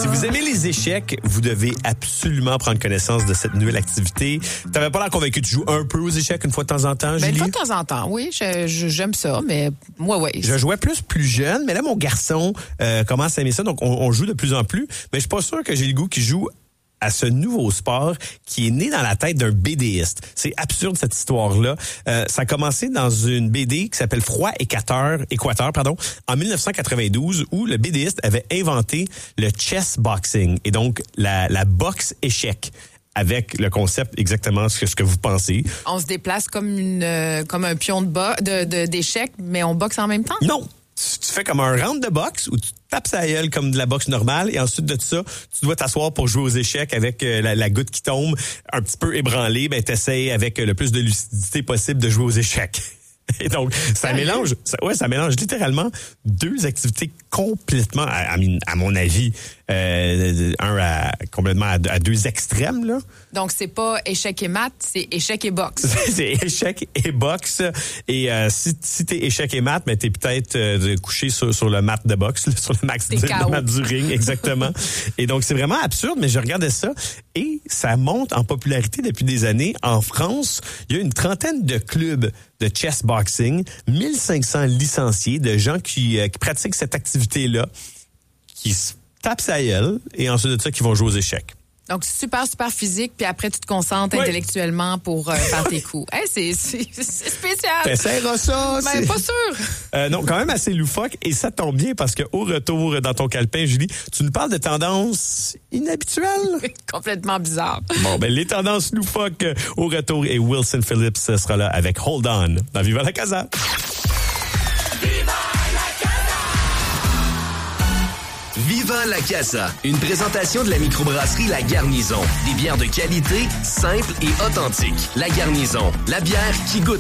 Si vous aimez les échecs, vous devez absolument prendre connaissance de cette nouvelle activité. T'avais pas l'air convaincu, tu joues un peu aux échecs une fois de temps en temps, Julie? Une fois de temps en temps, oui. J'aime ça, mais moi, oui. Je jouais plus jeune, mais là, mon garçon commence à aimer ça, donc on joue de plus en plus. Mais je suis pas sûr que j'ai le goût qu'il joue à ce nouveau sport qui est né dans la tête d'un BDiste. C'est absurde, cette histoire-là. Ça a commencé dans une BD qui s'appelle Froid Équateur, en 1992, où le BDiste avait inventé le chess boxing, et donc la boxe échec, avec le concept exactement ce que vous pensez. On se déplace comme un pion d'échecs, mais on boxe en même temps? Non! Tu fais comme un round de boxe où tu tapes sa gueule comme de la boxe normale, et ensuite de ça, tu dois t'asseoir pour jouer aux échecs avec la goutte qui tombe, un petit peu ébranlée, ben t'essayes avec le plus de lucidité possible de jouer aux échecs. Et donc, ça mélange littéralement deux activités complètement, à mon avis, complètement à deux extrêmes, là. Donc, c'est pas échec et maths, c'est échec et boxe. C'est échec et boxe. Et si t'es échec et maths, mais t'es peut-être couché sur le mat de boxe, là, sur le mat du ring, exactement. Et donc, c'est vraiment absurde, mais je regardais ça et ça monte en popularité depuis des années. En France, il y a une trentaine de clubs de chess boxing, 1500 licenciés de gens qui pratiquent cette activité-là, qui se tapent sa gueule, et ensuite de ça, qui vont jouer aux échecs. Donc, super physique, puis après, tu te concentres intellectuellement pour faire tes coups. Hey, c'est spécial. T'essaieras ça. Ben, pas sûr. Non, quand même assez loufoque, et ça tombe bien parce que au retour dans ton calepin, Julie, tu nous parles de tendances inhabituelles. Complètement bizarre. Bon, ben, les tendances loufoques au retour, et Wilson Phillips sera là avec Hold On dans Viva la Casa. Viva la Casa, une présentation de la microbrasserie La Garnison. Des bières de qualité, simples et authentiques. La Garnison, la bière qui goûte